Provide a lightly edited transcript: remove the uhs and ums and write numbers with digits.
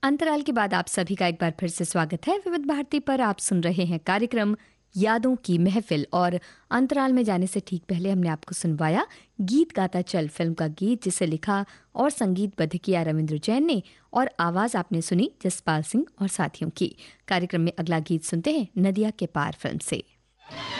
अंतराल के बाद आप सभी का एक बार फिर से स्वागत है। विविध भारती पर आप सुन रहे हैं कार्यक्रम यादों की महफिल, और अंतराल में जाने से ठीक पहले हमने आपको सुनवाया गीत गाता चल फिल्म का गीत, जिसे लिखा और संगीतबद्ध किया रविंद्र जैन ने, और आवाज आपने सुनी जसपाल सिंह और साथियों की। कार्यक्रम में अगला गीत सुनते हैं नदिया के पार फिल्म से।